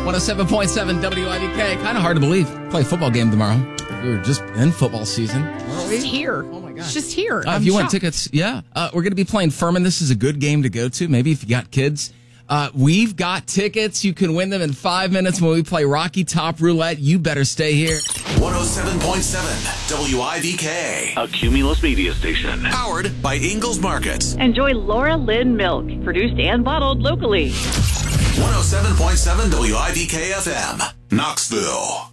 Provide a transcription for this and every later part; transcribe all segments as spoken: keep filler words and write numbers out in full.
one oh seven point seven W I D K. Kind of hard to believe. Play a football game tomorrow. We were just in football season. It's just here. Oh, my God. It's just here. Uh, if you want tickets, yeah. Uh, we're going to be playing Furman. This is a good game to go to. Maybe if you got kids. Uh, we've got tickets. You can win them in five minutes when we play Rocky Top Roulette. You better stay here. one oh seven point seven W I D K. A Cumulus media station. Powered by Ingalls Markets. Enjoy Laura Lynn Milk, produced and bottled locally. one oh seven point seven W I D K F M, Knoxville.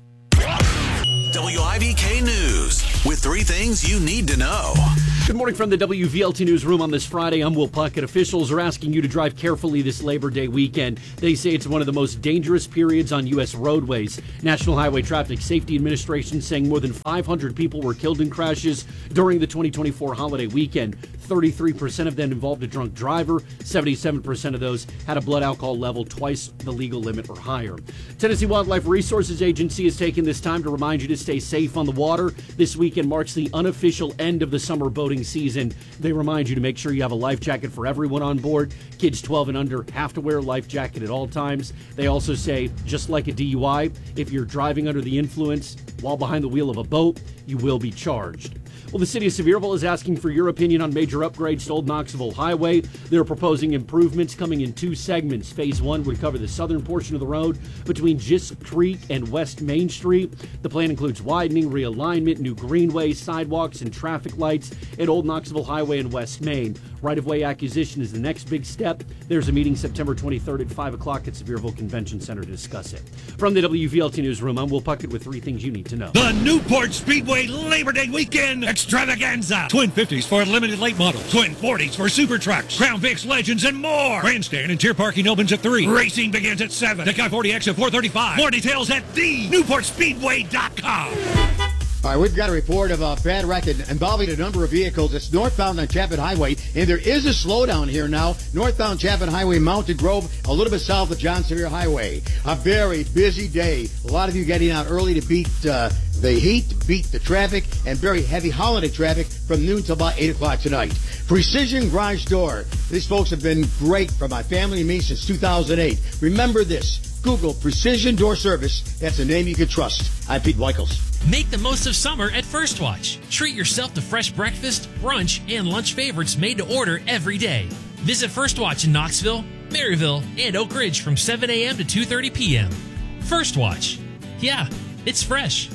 W I D K News with three things you need to know. Good morning from the W V L T Newsroom on this Friday. I'm Will Puckett. Officials are asking you to drive carefully this Labor Day weekend. They say it's one of the most dangerous periods on U S roadways. National Highway Traffic Safety Administration saying more than five hundred people were killed in crashes during the twenty twenty-four holiday weekend. thirty-three percent of them involved a drunk driver. seventy-seven percent of those had a blood alcohol level twice the legal limit or higher. Tennessee Wildlife Resources Agency has taken this time to remind you to stay safe on the water. This weekend marks the unofficial end of the summer boating season. They remind you to make sure you have a life jacket for everyone on board. Kids twelve and under have to wear a life jacket at all times. They also say, just like a D U I, if you're driving under the influence while behind the wheel of a boat, you will be charged. Well, the city of Sevierville is asking for your opinion on major upgrades to Old Knoxville Highway. They're proposing improvements coming in two segments. Phase one would cover the southern portion of the road between Gist Creek and West Main Street. The plan includes widening, realignment, new greenways, sidewalks, and traffic lights at Old Knoxville Highway and West Main. Right-of-way acquisition is the next big step. There's a meeting September twenty-third at five o'clock at Sevierville Convention Center to discuss it. From the W V L T Newsroom, I'm Will Puckett with three things you need to know. The Newport Speedway Labor Day Weekend Extravaganza. Twin fifties for limited late models. Twin forties for super trucks. Crown Vics Legends and more. Grandstand and tier parking opens at three. Racing begins at seven. The K forty X at four thirty-five. More details at the newport speedway dot com. All right, we've got a report of a bad wreck involving a number of vehicles. It's northbound on Chapman Highway, and there is a slowdown here now. Northbound Chapman Highway, Mountain Grove, a little bit south of John Sevier Highway. A very busy day. A lot of you getting out early to beat uh, the heat, beat the traffic, and very heavy holiday traffic from noon till about eight o'clock tonight. Precision Garage Door. These folks have been great for my family and me since two thousand eight. Remember this. Google Precision Door Service. That's a name you can trust. I'm Pete Weichels. Make the most of summer at First Watch. Treat yourself to fresh breakfast, brunch, and lunch favorites made to order every day. Visit First Watch in Knoxville, Maryville, and Oak Ridge from seven a.m. to two thirty p.m. First Watch. Yeah, it's fresh.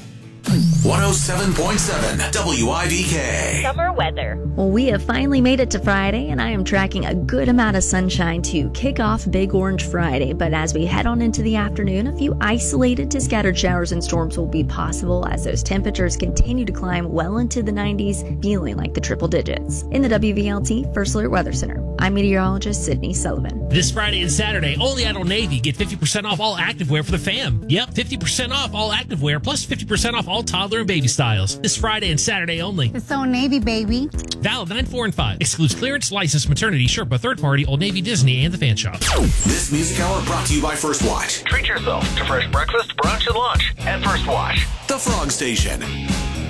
one oh seven point seven W I D K. Summer weather. Well, we have finally made it to Friday, and I am tracking a good amount of sunshine to kick off Big Orange Friday. But as we head on into the afternoon, a few isolated to scattered showers and storms will be possible as those temperatures continue to climb well into the nineties, feeling like the triple digits. In the W V L T First Alert Weather Center, I'm meteorologist Sydney Sullivan. This Friday and Saturday, only at Old Navy, get fifty percent off all activewear for the fam. Yep, fifty percent off all activewear plus fifty percent off all toddler and baby styles. This Friday and Saturday only. It's Old Navy, baby. Valid nine, four, and five. Excludes clearance, licensed maternity, Sherpa, third party, Old Navy, Disney, and the fan shop. This music hour brought to you by First Watch. Treat yourself to fresh breakfast, brunch, and lunch at First Watch. The Frog Station.